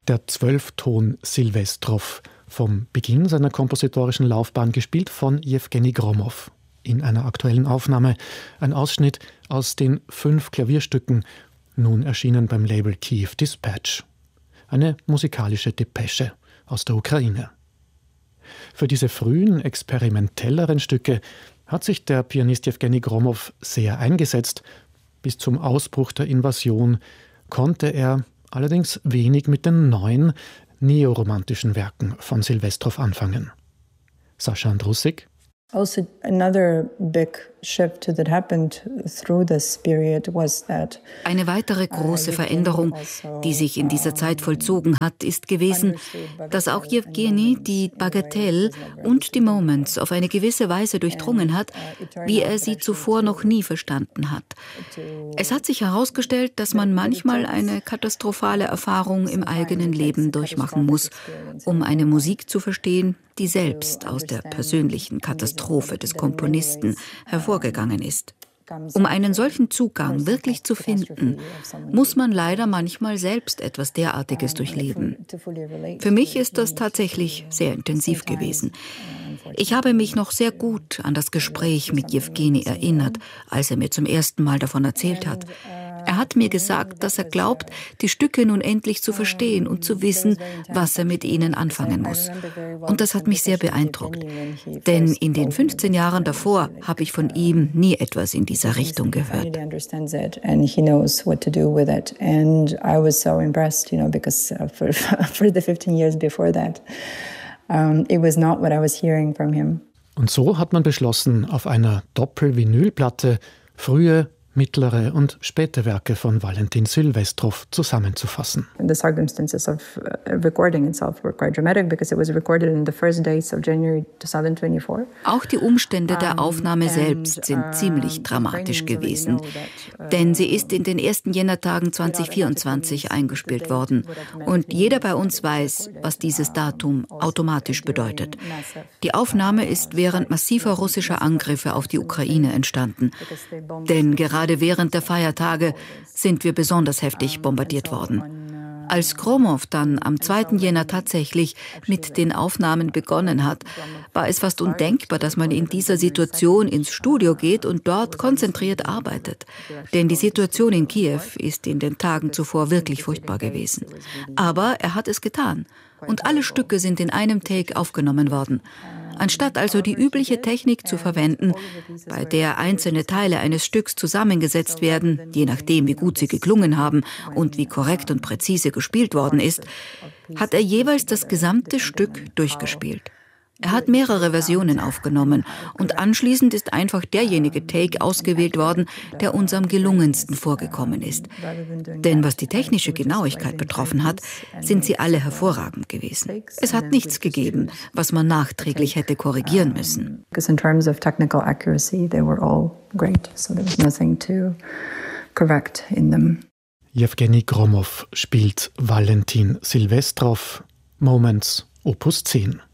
der 12-Ton Silvestrov, vom Beginn seiner kompositorischen Laufbahn gespielt von Jewgeni Gromow. In einer aktuellen Aufnahme ein Ausschnitt aus den 5 Klavierstücken, nun erschienen beim Label Kyiv Dispatch. Eine musikalische Depesche aus der Ukraine. Für diese frühen, experimentelleren Stücke hat sich der Pianist Jewgeni Gromow sehr eingesetzt. Bis zum Ausbruch der Invasion konnte er allerdings wenig mit den neuen, neoromantischen Werken von Silvestrov anfangen. Sascha Andrussik. Also another big shift that happened through this period was that eine weitere große Veränderung, die sich in dieser Zeit vollzogen hat, ist gewesen, dass auch Jewgeni die Bagatelle und die Moments auf eine gewisse Weise durchdrungen hat, wie er sie zuvor noch nie verstanden hat. Es hat sich herausgestellt, dass man manchmal eine katastrophale Erfahrung im eigenen Leben durchmachen muss, um eine Musik zu verstehen, die selbst aus der persönlichen Katastrophe des Komponisten hervorgegangen ist. Um einen solchen Zugang wirklich zu finden, muss man leider manchmal selbst etwas derartiges durchleben. Für mich ist das tatsächlich sehr intensiv gewesen. Ich habe mich noch sehr gut an das Gespräch mit Jewgeni erinnert, als er mir zum ersten Mal davon erzählt hat. Er hat mir gesagt, dass er glaubt, die Stücke nun endlich zu verstehen und zu wissen, was er mit ihnen anfangen muss. Und das hat mich sehr beeindruckt. Denn in den 15 Jahren davor habe ich von ihm nie etwas in dieser Richtung gehört. Und so hat man beschlossen, auf einer Doppel-Vinylplatte frühe, mittlere und späte Werke von Valentin Silvestrov zusammenzufassen. The circumstances of recording itself were quite dramatic because it was recorded in the first days of January 2024. Auch die Umstände der Aufnahme selbst sind ziemlich dramatisch gewesen, denn sie ist in den ersten Jännertagen 2024 eingespielt worden und jeder bei uns weiß, was dieses Datum automatisch bedeutet. Die Aufnahme ist während massiver russischer Angriffe auf die Ukraine entstanden, denn gerade während der Feiertage sind wir besonders heftig bombardiert worden. Als Gromow dann am 2. Jänner tatsächlich mit den Aufnahmen begonnen hat, war es fast undenkbar, dass man in dieser Situation ins Studio geht und dort konzentriert arbeitet. Denn die Situation in Kiew ist in den Tagen zuvor wirklich furchtbar gewesen. Aber er hat es getan. Und alle Stücke sind in einem Take aufgenommen worden. Anstatt also die übliche Technik zu verwenden, bei der einzelne Teile eines Stücks zusammengesetzt werden, je nachdem, wie gut sie geklungen haben und wie korrekt und präzise gespielt worden ist, hat er jeweils das gesamte Stück durchgespielt. Er hat mehrere Versionen aufgenommen und anschließend ist einfach derjenige Take ausgewählt worden, der uns am gelungensten vorgekommen ist. Denn was die technische Genauigkeit betroffen hat, sind sie alle hervorragend gewesen. Es hat nichts gegeben, was man nachträglich hätte korrigieren müssen. Because in terms of technical accuracy, they were all great, so there was nothing to correct in them. Jewgeni Gromow spielt Valentin Silvestrov, Moments, Opus 10.